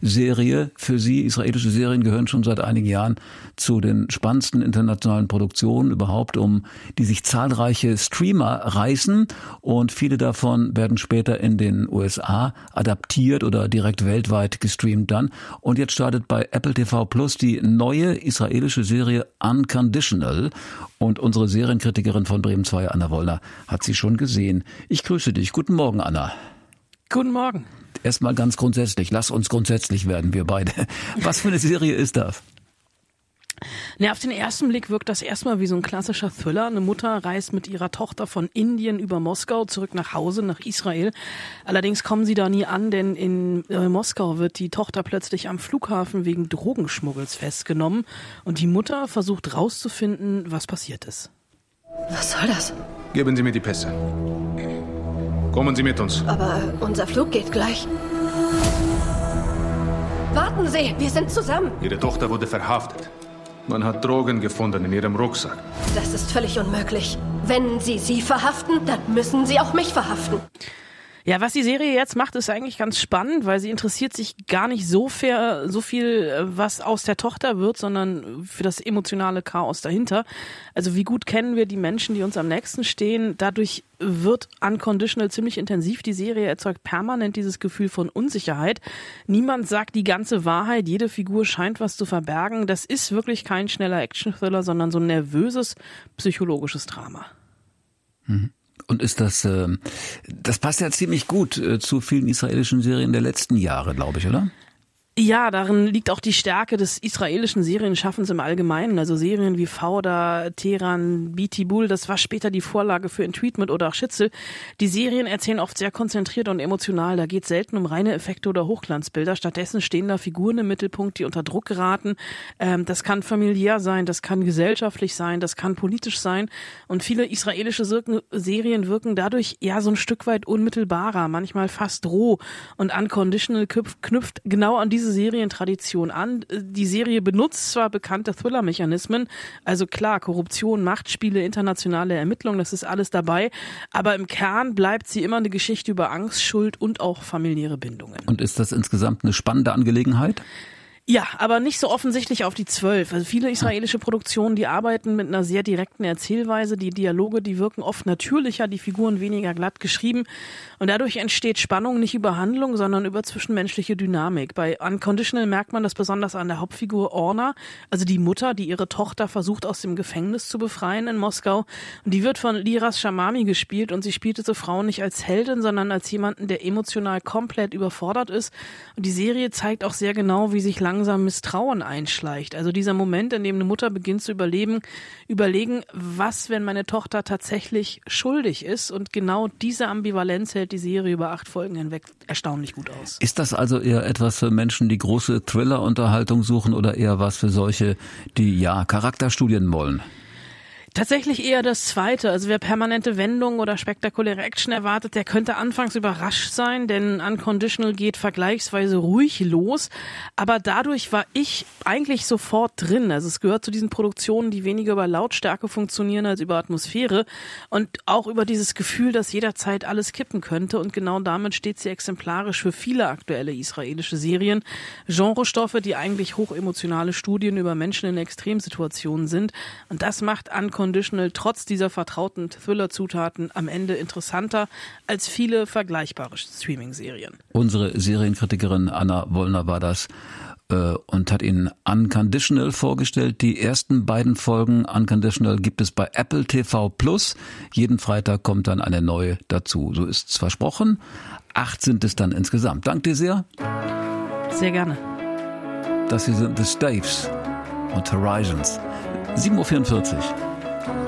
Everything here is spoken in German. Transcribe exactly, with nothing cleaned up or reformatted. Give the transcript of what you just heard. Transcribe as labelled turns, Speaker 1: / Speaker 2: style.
Speaker 1: Serie für Sie. Israelische Serien gehören schon seit einigen Jahren zu den spannendsten internationalen Produktionen überhaupt, um die sich zahlreiche Streamer reißen. Und viele davon werden später in den U S A adaptiert oder direkt weltweit gestreamt dann. Und jetzt startet bei Apple T V Plus die neue israelische Serie Unconditional. Und unsere Serienkritikerin von Bremen zwei, Anna Wollner, hat sie schon gesehen. Ich grüße dich. Guten Morgen, Anna.
Speaker 2: Guten Morgen.
Speaker 1: Erstmal ganz grundsätzlich. Lass uns grundsätzlich werden, wir beide. Was für eine Serie ist das?
Speaker 2: Ja, auf den ersten Blick wirkt das erstmal wie so ein klassischer Thriller. Eine Mutter reist mit ihrer Tochter von Indien über Moskau zurück nach Hause, nach Israel. Allerdings kommen sie da nie an, denn in äh, Moskau wird die Tochter plötzlich am Flughafen wegen Drogenschmuggels festgenommen. Und die Mutter versucht rauszufinden, was passiert ist.
Speaker 3: Was soll das?
Speaker 4: Geben Sie mir die Pässe. Kommen Sie mit uns.
Speaker 3: Aber unser Flug geht gleich. Warten Sie, wir sind zusammen.
Speaker 4: Ihre Tochter wurde verhaftet. Man hat Drogen gefunden in ihrem Rucksack.
Speaker 3: Das ist völlig unmöglich. Wenn Sie sie verhaften, dann müssen Sie auch mich verhaften.
Speaker 2: Ja, was die Serie jetzt macht, ist eigentlich ganz spannend, weil sie interessiert sich gar nicht so fair, so viel, was aus der Tochter wird, sondern für das emotionale Chaos dahinter. Also wie gut kennen wir die Menschen, die uns am nächsten stehen? Dadurch wird Unconditional ziemlich intensiv. Die Serie erzeugt permanent dieses Gefühl von Unsicherheit. Niemand sagt die ganze Wahrheit. Jede Figur scheint was zu verbergen. Das ist wirklich kein schneller Action-Thriller, sondern so ein nervöses, psychologisches Drama.
Speaker 1: Mhm. Und ist das, äh, das passt ja ziemlich gut äh, zu vielen israelischen Serien der letzten Jahre, glaube ich, oder?
Speaker 2: Ja, darin liegt auch die Stärke des israelischen Serienschaffens im Allgemeinen. Also Serien wie Fauda, Teheran, Bitibul, das war später die Vorlage für In Treatment oder auch Schitzel. Die Serien erzählen oft sehr konzentriert und emotional. Da geht es selten um reine Effekte oder Hochglanzbilder. Stattdessen stehen da Figuren im Mittelpunkt, die unter Druck geraten. Ähm, das kann familiär sein, das kann gesellschaftlich sein, das kann politisch sein. Und viele israelische Serien wirken dadurch ja so ein Stück weit unmittelbarer, manchmal fast roh. Und Unconditional knüpft genau an diese Serientradition an. Die Serie benutzt zwar bekannte Thriller-Mechanismen, also klar, Korruption, Machtspiele, internationale Ermittlungen, das ist alles dabei, aber im Kern bleibt sie immer eine Geschichte über Angst, Schuld und auch familiäre Bindungen.
Speaker 1: Und ist das insgesamt eine spannende Angelegenheit?
Speaker 2: Ja, aber nicht so offensichtlich auf die zwölf. Also viele israelische Produktionen, die arbeiten mit einer sehr direkten Erzählweise. Die Dialoge, die wirken oft natürlicher, die Figuren weniger glatt geschrieben. Und dadurch entsteht Spannung nicht über Handlung, sondern über zwischenmenschliche Dynamik. Bei Unconditional merkt man das besonders an der Hauptfigur Orna, also die Mutter, die ihre Tochter versucht aus dem Gefängnis zu befreien in Moskau. Und die wird von Liraz Shamami gespielt und sie spielt diese Frau nicht als Heldin, sondern als jemanden, der emotional komplett überfordert ist. Und die Serie zeigt auch sehr genau, wie sich langsam langsam Misstrauen einschleicht. Also dieser Moment, in dem eine Mutter beginnt zu überleben, überlegen, was, wenn meine Tochter tatsächlich schuldig ist. Und genau diese Ambivalenz hält die Serie über acht Folgen hinweg erstaunlich gut aus.
Speaker 1: Ist das also eher etwas für Menschen, die große Thriller-Unterhaltung suchen oder eher was für solche, die ja Charakterstudien wollen?
Speaker 2: Tatsächlich eher das Zweite. Also wer permanente Wendungen oder spektakuläre Action erwartet, der könnte anfangs überrascht sein, denn Unconditional geht vergleichsweise ruhig los. Aber dadurch war ich eigentlich sofort drin. Also es gehört zu diesen Produktionen, die weniger über Lautstärke funktionieren als über Atmosphäre und auch über dieses Gefühl, dass jederzeit alles kippen könnte. Und genau damit steht sie exemplarisch für viele aktuelle israelische Serien. Genrestoffe, die eigentlich hochemotionale Studien über Menschen in Extremsituationen sind. Und das macht Unconditional Unconditional trotz dieser vertrauten Thriller-Zutaten am Ende interessanter als viele vergleichbare Streaming-Serien.
Speaker 1: Unsere Serienkritikerin Anna Wollner war das äh, und hat Ihnen Unconditional vorgestellt. Die ersten beiden Folgen Unconditional gibt es bei Apple T V Plus. Jeden Freitag kommt dann eine neue dazu. So ist es versprochen. Acht sind es dann insgesamt. Danke dir sehr.
Speaker 2: Sehr gerne.
Speaker 1: Das hier sind The Staves und Horizons. sieben Uhr vierundvierzig.